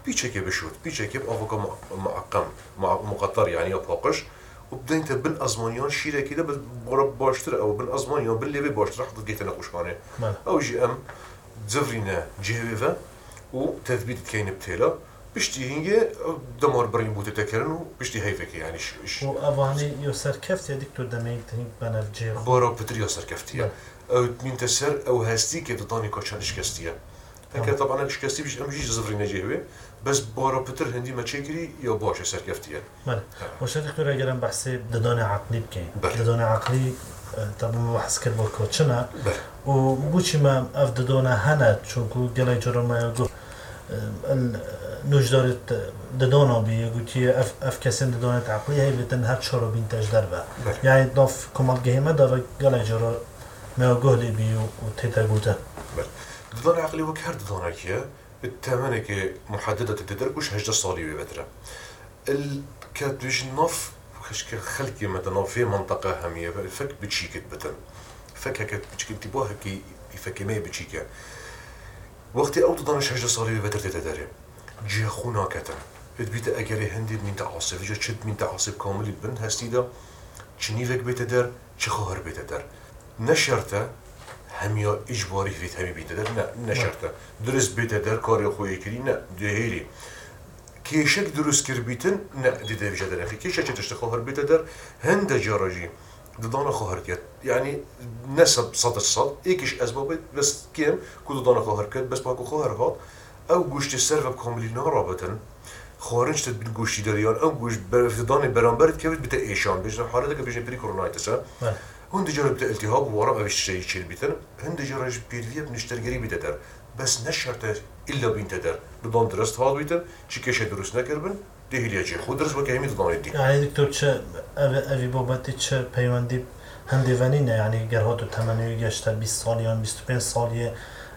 بيتشكي بشوت بيتشكي بأفوكا معقم مقطر يعني يا باقش وبدأت بن أزمانيان شيرة كده برب باشتر أو بن أزمانيان بالليبي باشتر حط جيت نقوش كانه أو جي أم زفرينا جهوفة وتثبيت كين بتيلا بشتي هي دمار برين بوت تكرن بشتي هيفك يعني وأفاني يسر كفتي دكتور دميك تنيك بنا الجير بارا بتري يسر كفتي أو من تسر أو هستي كده تاني كاشان إشكستيه هكذا طبعا إشكستي بيش أمشي زفرينا جهوة بس بارا بتر هندي ما تشكري يا باش يسر كفتيه وش دكتور أجرم بحسي ددانة عقلي بكين ددانة عقلي طبعا ما بحس كربو كوتشنا وبوشي ما أفددونا هنا شوكو جلاي جرم ما يقول نوجدارت ددونا بيقولي اف كسن ددونت عقلية هي بتنهد شرو بينتاج دربه يعني ضاف كمال جهيمة دار جلاي جرا ما يقول لي بيو وتيتا جوتا ددونا عقلي وكهر ددونا كيا التمانة كي محددة تدركوش هجدة صالي ببترة الكاتوش نف خشك خلقي مثلا في منطقة همية فك بتشيكت بتن فك هكا بتشيكت تبوها كي يفك ما بتشيكه وقتی او دانش هجده سالی به درد داره جه خونا کتن بيت اگری هندی من تعاصف جه چت من تعاصف کاملی بن هستی دا چنی وک بیت در چه خواهر بیت در نشرته همیا اجباری فیت همی بیت در نه نشرته درست بیت در کاری خویی کری نه دهیری کیشک درست کر بیتن نه دیده وجه در اخی کیشک چتشت خواهر بیت در هند جاراجی ددانه خواهر کرد يعني نسب صد الصد ايكش اسباب بس كيم كو ددانه خواهر کرد بس باكو خواهر هات او گوشت سرف بكاملي نارابطن خارج تد بالگوشتی داريان او گوشت ددانه برانبرت كيف بتا ايشان بيجن حالتك بيجن بري كورونايتسا هند جرى بتا التهاب ورا ما بيش شيء تشيل بيتن هند جرى بيرفيا بنشتري بيتدر بس نشرت الا بينتدر ددان درست هاد بيتن چيكش درست نكربن دهيلياجي خود درست بكامي ددانه دي يعني دكتور چه اوي بابتي چه پیوندی هندی ونینه یعنی گرهات و تمنی گشته 20 سالیان 25 سالیه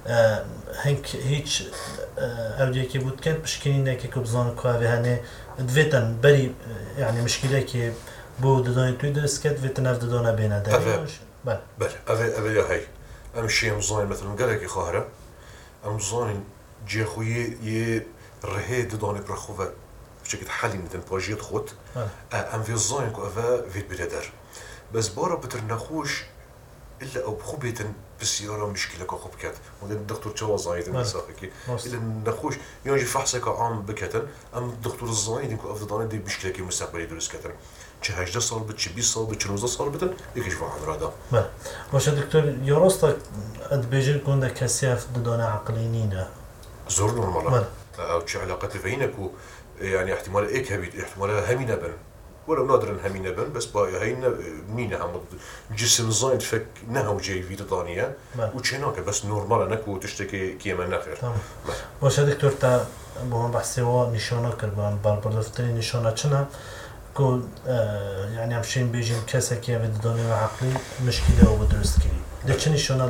هنگ هیچ اودی که بود کند مشکلی که بزن که هنه دویتن بری یعنی مشکلی که بود دادن توی درست کرد دویتن اف دادن بینه داره بله اوه هی امشی امزان مثلا قال که خواهره امزان جاخوی یه رهه دادن برخوه بشكل حالي مثلا باجيت خود ام في الزاين كو افا فيت بدر بس بارا بتر نخوش الا او بخوبيتن بالسياره مشكله كو خبكات ودن الدكتور تشوا زايد مسافكي الا نخوش يجي فحصك عام بكتن ام الدكتور الزايد كو افضل دي مشكله كي مستقبلي درس كتن چه 18 سال بت چه 20 سال بت چه 19 سال بتن يكش واحد رادا باشه دكتور يورست اد بيجي كون كسيف ددانه عقلينينا زور نورمال او چه علاقه بينك يعني احتمال ايك هبيت احتمال همينه بن ولو نادرا همينه بن بس با هينا مينه هم جسم زايد فك نهو جاي في ثانيه وشناك بس نورمال انك تشتكي كيما ناخر باشه دكتور تا بهم بحثي و نشانه كربان بالبرفتني نشانه چنا كو يعني همشين بيجين كسا كي بدانه عقلي مشكله و درست كري ده چه نشانه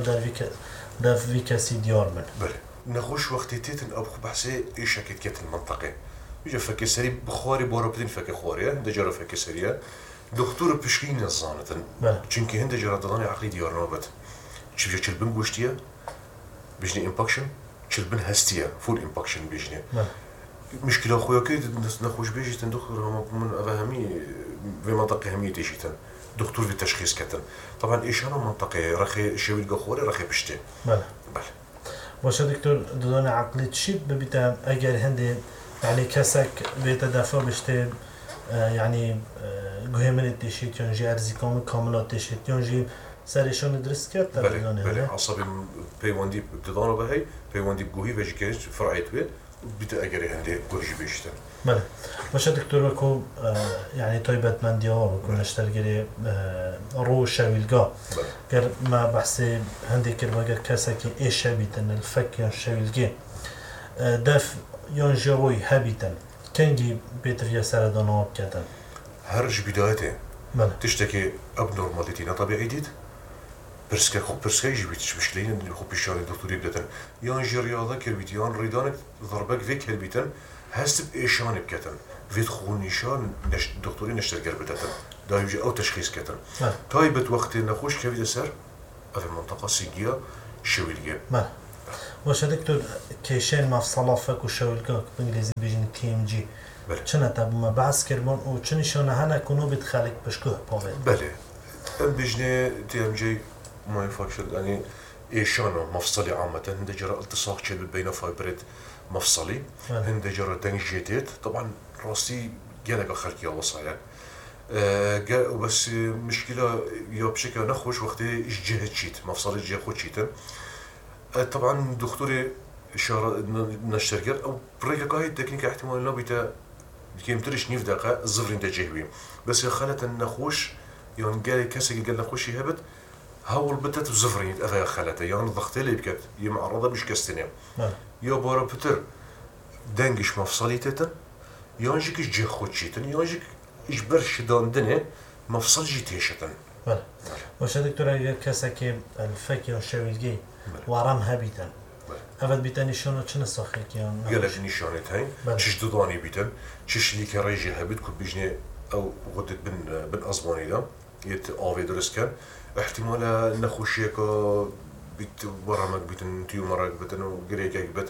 در في كسي ديار من بله نخوش وقت تيتن ابو بحثي ايش كت المنطقه بيجي فك سري بخاري باربدين فك خاريه ده جرى فك سريه دكتور بشكين الزانتن çünkü هند جرى دانه عقلي ديار نوبت چي بيجي چلبن گوشتيه بيجني امباكشن چلبن هستيه فول امباكشن بيجني مشكله خويا كي نخوش بيجي دكتور من افهمي في منطقه هميه تيجيتن دكتور في التشخيص كتن طبعا ايش انا منطقه رخي شوي الخوري رخي بشتي بله باشه دكتور دانه عقلي تشي ببيتا اگر هند يعني كسك بيتدافع بشتى يعني جهمن التشيت ينجي أرزيكام كاملات التشيت ينجي سريشان درس كات تبعنا هنا عصبي بيواندي بدانه بهاي بيواندي بجوهي بيجيكش فرعيت بيه بتأجري هندي جوهي بيشتن. بله. باشه دكتور وكو يعني طيبة من ديار وكو نشتري رو شويلجا. غير ما بحثي هندي كرباجر كسك إيش بيتن الفك يا شويلجا. دف ينجوي هابيتن كنجي بيتفيا سردانو كتن هرج بدايته تشتكي اب نورماليتي طبيعي ديت برسكا خو برسكا يجي بيتش مشكلين خو بيشاري دكتوري بدتن ينجي رياضه كربيت يان ريدانك ضربك فيك هلبيتن هست بايشان بكتن فيت خو نيشان دكتوري نشتر قربتن دا يجي او تشخيص كتن طيبت وقت نخوش كيف سر في المنطقه سيجيا شويليه واش دكتور كيشين مفصلة فك وشاولكاك بإنجليزي بيجن TMG بله چنە تابوومە بەعس کردبوون و چنی شۆنە هەنا کوونۆ بێت خەڵک پشکوه پۆڵێت بله ام بيجني تي ام جي ما يفكر يعني ايشانو مفصلي عامة هند جرى التصاق شبه بين فايبريد مفصلي هند جرى دنجيتيت طبعا راسي جالك خلقي الله صحيح بس مشكلة يا بشكل نخوش وقت جهة شيت مفصلي جهة خود شيتا طبعا دكتوري شهر نشتركت او بريكا كاي تكنيك احتمال نبيتا كيم تريش نيف دقة الزفرين تجهوي بس خلت النخوش يعني قال كسر قال نخوشي هبت هاول بدت زفرين أذا خلته يعني ضغط اللي بكت يمعرضه مش كستنيا يا بارا بتر دنجش مفصلي تتا يانجيك جي خوتشيتن يانجيك إجبر شدان دنه مفصل جيتيشتن واش دكتور كسا كي الفك يا شاويلجي ورام هبيتن أفد بيتن شلون شنو صخيك يعني قالك نشانت هاي تش دضاني بيتن تش لي كرايجي هبت كل بيجني أو غدت بن أزماني ده يت آوي درس كان احتمال نخوشيك بيت برامك بيتن تيومرك بيتن وقريك بيت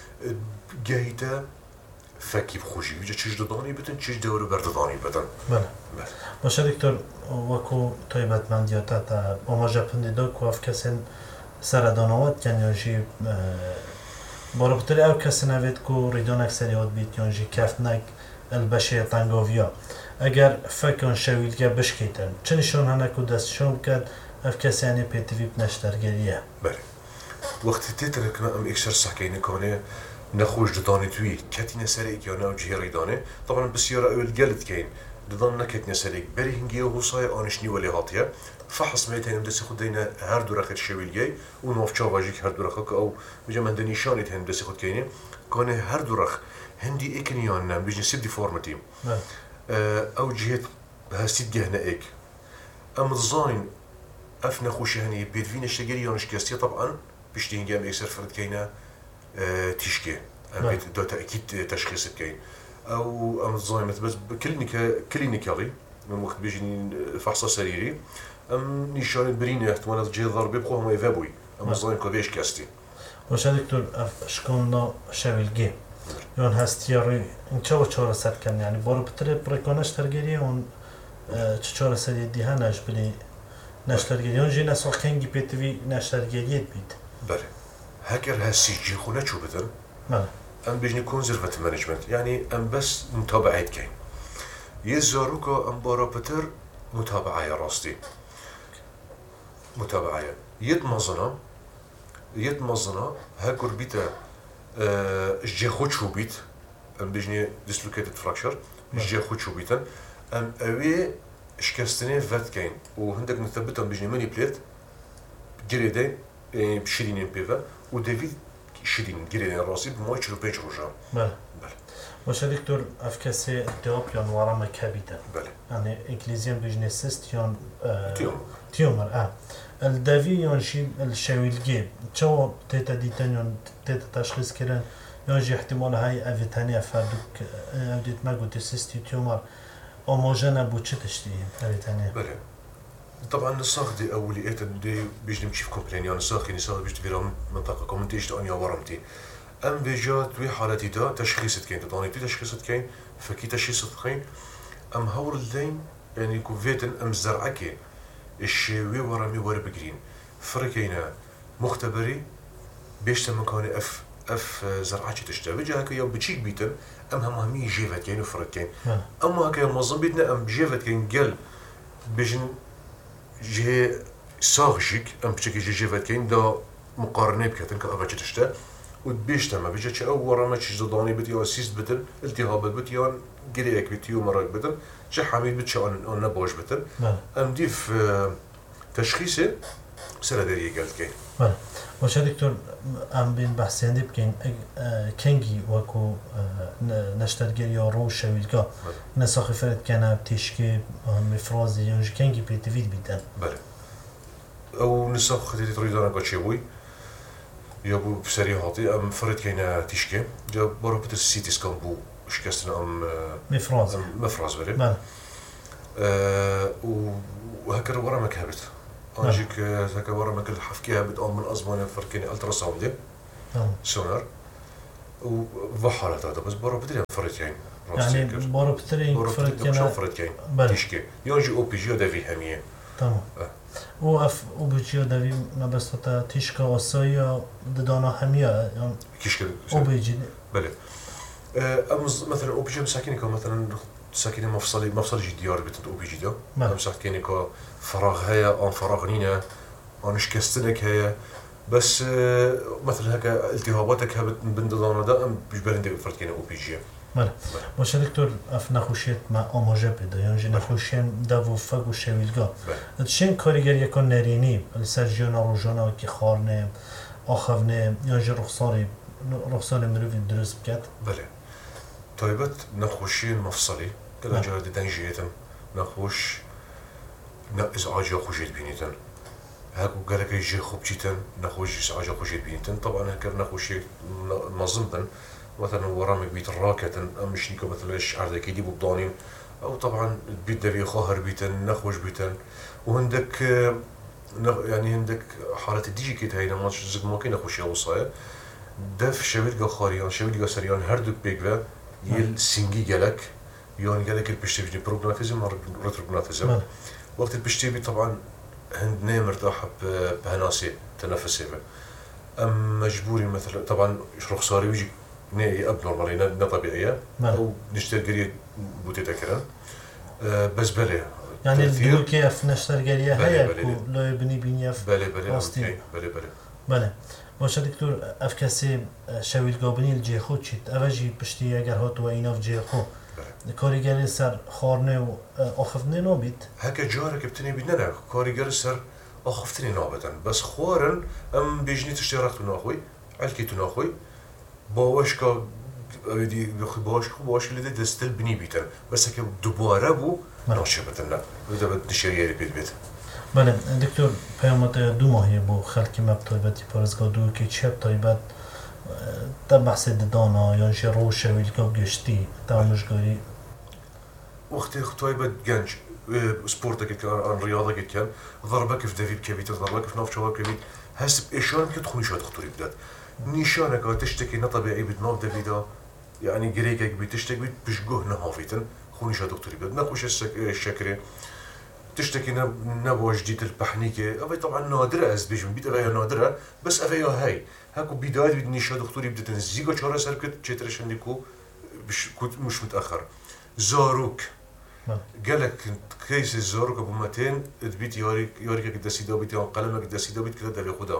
جايتا فكي بخوشي بيجي تش دضاني بيتن تش دور بردضاني بيتن بله باشه دكتور وكو طيبت من دياتا وماجا بنديدوك وف كسن سردانوات يعني يجي باربطري او كسن اوید کو ریدونک سریعات بیت یانجی کفتنک البشه تنگاویا اگر فکر شویلگه بشکیتن چنشون هنه کو دستشون کرد اف کسی یعنی پیتوی بنشترگریه بله وقتی تیتر کنه ام اکسر سحکینه کنه نخوش دداني توي كاتينا سريك يا ناو جهري دانه طبعا بسيارة اول قالت كاين ددان نكتنا سريك بري هنجي وصاي انشني ولي هاتيه فحص ميتين بدس خدينا هر دورخ الشويل جاي ونوف تشافاجيك هر دورخ او بجا من دنيشاني تهم بدس خد كاينه كان هر دورخ هندي اكنيان بيجي سيب ديفورمتي او جهه هستيد جهنا اك ام الظاين افنا خوشي هني بيت فينا شجري يونش كاستي طبعا بيشتي هنجي ام اكسر فرد كاينه تشكي بيت دو تاكيد تشخيص كاين او ام الظاين بس كلينيكالي من وقت بيجي فحص سريري ام نيشان برينه احتمال جهه ضربه بخو ما يفابوي ام الظاين كوفيش كاستي واش دكتور شكون شاويل جي يون هستياري انچو چور سات كان يعني بورو بتر بريكوناش ترجري اون چور سات دي هناش بلي نشترجري يون جينا سو كانجي بيتوي نشترجري بيت بله هاكر هالسيجي خونا شو بدل ام بيجني كونزرفاتيف مانجمنت يعني ام بس متابعات كاين يزاروكا ام بورو بتر متابعه يا راستي متابعه يتمزنا هاكر بيتا جي خوتشو بيت ام بيجني ديسلوكيتد فراكشر جي خوتشو بيتا ام اوي شكستني فات كاين وهندك نثبتهم بيجني ماني بليت جريدين بشيرين بيفا وديفيد شيرين جريدين راسي بمويتش لو بيج روجا بله واش دكتور افكاسي تيوبيون ورا مكابيتا بله يعني انجليزيان بيجني سيستيون تيومر الدافي يونشي الشاويلجي تشو تيتا ديتانيون تيتا تشخيص كيران يونجي احتمال هاي افيتانيا فادوك اوديت ماغو تيسيستي تيومر اوموجينا بوتشتشتي افيتانيا بله طبعا الصاخ دي اوليات دي بيجي نمشي في كومبلين يعني الصاخ يعني صار بيجي في منطقه كومنتيش اني ورمتي ام بيجات وي حالتي دا تشخيصت كاين تداني تشخيصت كاين فكي تشخيصت كاين ام هور اللين يعني كوفيتن ام زرعكي الشوي ورمي ور بجرين فرقينا مختبري بيشت مكان اف زرعتي تشتغل جاك يوم بتشيك بيتن ام همي جيفت كاين وفرق كاين اما كان منظم بيتنا ام جيفت كاين قال بيجن جه ساغشيك ام بتشيك جيفت كاين دا مقارنه بكتن كابجت تشتا وبيشت ما بيجي او ورا ما تشي زداني بتي او سيست بتن التهاب بتيان جريك بتيو مرق بتن جا حميد بتشان انا باش بتن ام ديف تشخيصه سردري قالت كاين واش دكتور ام بين بحثين دي بكين كينجي وكو نشترجري رو شويلكا نساخ فرد كان بتشكي مفرازي يونج كينجي بيتفيد بيتن بله او نساخ خديتي تريدانا كاتشيوي يابو بسري هاتي ام فرد كاينه تشكي جا برو بتر سيتي سكان بو شكستنا ام مفراز بري بله وهكذا ورا مكهبت انجيك هكا ورا مكل حفكيها بتقوم من ازمان فركيني الترا ساوند سونار و حالات هذا بس برا بدري فرتين يعني برا بدري فرتين تشكي يونجي او بي جي دافي هميه تمام او بي جي دافي ما بس تشكا وصايا ددانا هميه يعني كيشكي او بي جي بله مثلا او بي جي مساكنك مثلا ساكنه مفصلي جي ديار بتن او بي جي ده مساكنك فراغ هيا ان فراغ نينا ان شكستلك هيا بس مثلا هكا التهاباتك بندضانه ده مش برندي فرتكين او بي جي ماله باشه دكتور اف نخوشیت ما آماجه بده یعنی نخوشیم دو فگ و شویلگاه چین کارگر یکان نرینی سر جانا رو جانا که خارنه آخونه یعنی رخصار مروی درست بکد بله طيبت نخوشين مفصلي كلا جارد دنجيتن نخوش ازعاجا خوشيت بينيتن هاكو قالك يجي خوب جيتن نخوش ازعاجا خوشيت بينيتن طبعا هكر نخوشي نظمتن مثلا ورامك بيت الراكتن مش نيكو مثلا الشعر ذاك يدي بضانين او طبعا البيت دافي خاهر بيتن نخوش بيتن وهندك يعني هندك حالة الديجي كيت هاي نماش زق ماكي نخوشي وصايا دف شويلقا خاريان شويلقا سريان هردوك بيقوا يل سنجي جالك يون جالك البشتي بيجي بروجناتيزم ريتروجناتيزم وقت البشتي بي طبعا هندنا مرتاحة بهناسي تنفسي ام مجبورين مثلا طبعا رخصاري بيجي نهائي اب نورمالي نا طبيعيه او نشتري قريه بوتي تكرا بس بلي يعني الدول كيف نشتري قريه هي لا يبني بنياف بلي بله باشه دکتور اف کسی شویل گابنی الجی خود چید اوجی پشتی اگر هات و اینا جی خو کاریگری سر خارنه و آخفتنه نابید هکا جارك بتني بدنا كاريجر سر آخفتني نابدن بس خوارن ام بيجني تشتركت ناخوي علكيتو ناخوي باوشكا بدي باوش اللي دستل بني بيتن بس هكا دوباره بو ناشبتنا بده بدشيري بيت بله دکتر پیامت دو ماهی بو خلکی مبتایبتی پارزگاه دو که چه بتایبت تا بحث دانا یا انشه رو شویلگاه گشتی تا مشگاری وقتی خطایبت گنج سپورتا كان عن رياضه كان ضربك في دافيد كافيت ضربك في ناف شباب كافيت حسب ايشان كتخوني شو تخطري بدات نيشانك تشتكي نطبيعي بدناف دافيدا يعني جريكك بتشتكي بشجوه نهافيتن خوني شو دكتوري بدات ناقوش الشكري تشتكي نبوة جديد البحنيكة أبي طبعا نادرة أزبيج من بيت أبي نادرة بس أبي هاي هاكو بداية بدني شو دكتوري بدأت نزيجو شارع سركت تشتريش عندكو مش متأخر زاروك قالك كيس الزاروك أبو متين تبيت ياريك كده سيدا بيت يوم قلمك كده سيدا بيت كده دبي خدا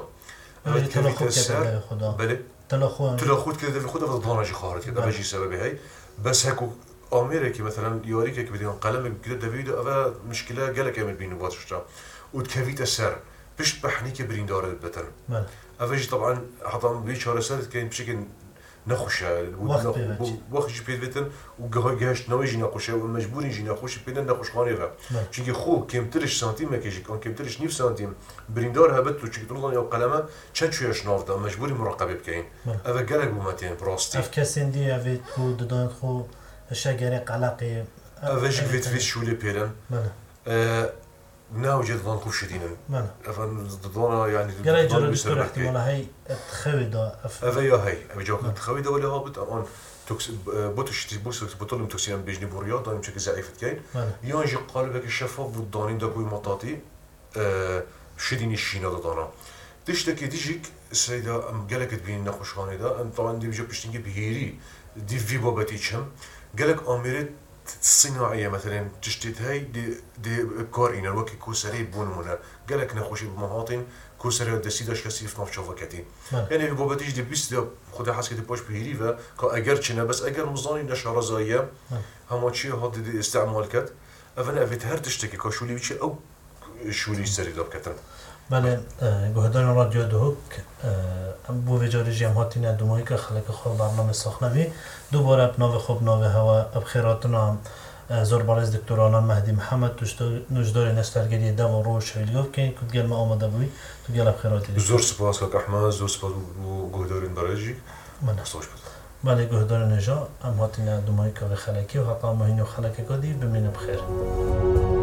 بله تلاخود كده دبي خدا فضلنا جي خارج كده بيجي سببي هاي بس هاكو أمريكي مثلا يوريك بديون قلمك كده دافيدو أبا مشكلة قالك يعمل بينو باتشتا وتكفيت السر بش بحنيك برين دار البتن أفاجي طبعا حطام بيش هذا سر كان بشكل نخوشة وقت جي بيت بتن وجهش نواجي نخوشة ومجبورين جي نخوش بينا نخوش خانيفا شيء خو كم ترش سنتيم ما كيجي كم ترش نيف سنتيم برين دار هبت وشيء تقولون يا قلمه كان شويش نافدا مجبوري مراقبة بكين أفا قالك بماتين براستي أفكاسين دي أفيت خو ددان خو الشجرة قلقي أفاجي فيت شولي بيلن ناو جد ضان خوش شدينا أفن ضانا يعني قال جرى دكتور احتمال هاي تخويدا أفيا هاي أبي جاك تخويدا ولا هابط أمان توكس بوتش بطلهم توكسين بيجني بوريا ضاني بشكل ضعيف كاين يانجي قلبك الشفاف والضانين دابوي مطاطي شديني الشينا ضانا تشتكي تجيك السيدة قالك تبين نخوش هاني دا طبعا دي بيجي بشتنجي بهيري دي في باباتيشم قالك أميرت الصناعية مثلا تشتيت هاي دي كارينا الوكي كوسري بونمونا قالك نخوشي بمهاطن كوسري دسيداش كسيف ناف شوفكتي يعني الباباتيش دي بيست دا خدا حس كده باش بهيريفا كا اگر چنا بس اگر مزاني نشاره زايه هما چي هاد دي استعمال كات افنا افيت هر تشتكي كشولي بيشي او شولي سري داب كتن بله گهدان رادیو دهوک بو وجاری جمعاتین دومایی که خلق خوب برنامه ساخنوی دوباره بناو خوب ناو هوا ابخیراتنا زوربارز دکترانان مهدی محمد نجدار نشترگری دو و روش شویلگوف که کد گل ما آمده بوی تو گل ابخیراتی زور سپاس که احمد زور سپاس بو گهدارین برایجی نستاش بود بله گهدار نجا امهاتین دومایی که خلقی و حقا مهین و خلقی کدی بمین بخیر